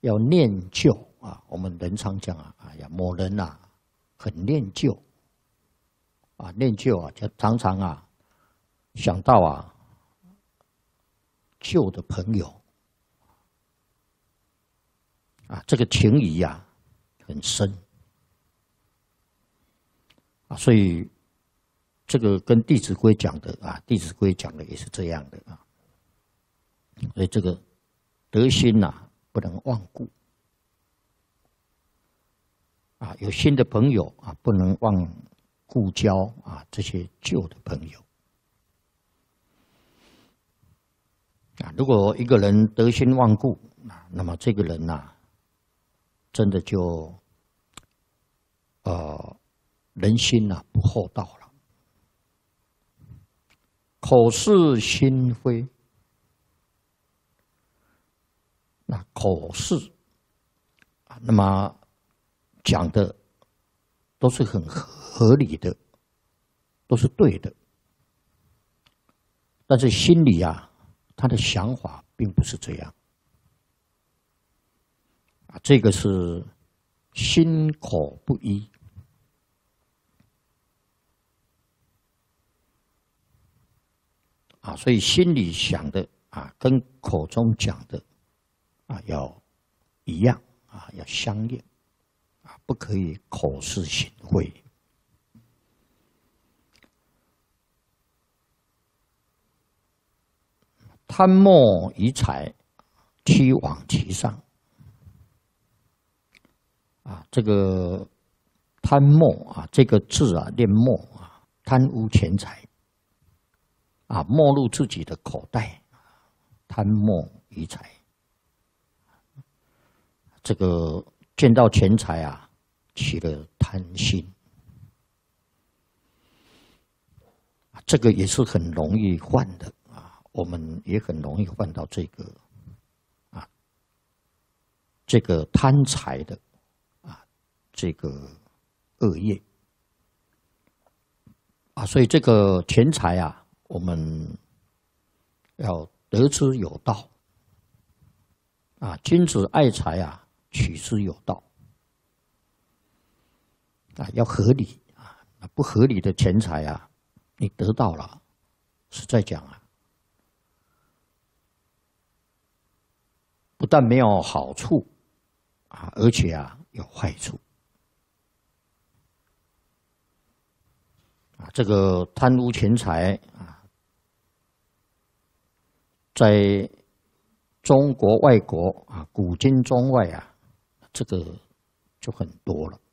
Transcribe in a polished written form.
要念旧啊。我们人常讲啊，哎呀，某人啊很念旧啊，念旧啊，就常常啊想到啊旧的朋友啊，这个情谊啊很深啊，所以这个跟《弟子规》讲的啊，《弟子规》讲的也是这样的啊。所以这个德心呐，不能忘故啊。有新的朋友啊，不能忘故交啊，这些旧的朋友啊。如果一个人德心忘故啊，那么这个人呐，真的就人心呐不厚道了，口是心非。那口是啊，那么讲的都是很合理的，都是对的，但是心里啊，他的想法并不是这样啊，这个是心口不一啊，所以心里想的啊，跟口中讲的啊要一样啊，要相应啊，不可以口是心非。贪墨以财，屈往其上啊，这个贪墨啊，这个字啊，念墨啊，贪污钱财啊，没入自己的口袋，贪墨以财。这个见到钱财啊，起了贪心，这个也是很容易犯的啊。我们也很容易犯到这个啊，这个贪财的啊，这个恶业啊。所以这个钱财啊，我们要得之有道啊。君子爱财啊，取之有道啊，要合理啊。不合理的钱财啊，你得到了，实在讲啊，不但没有好处啊，而且啊有坏处啊。这个贪污钱财啊，在中国、外国啊，古今中外啊，这个就很多了。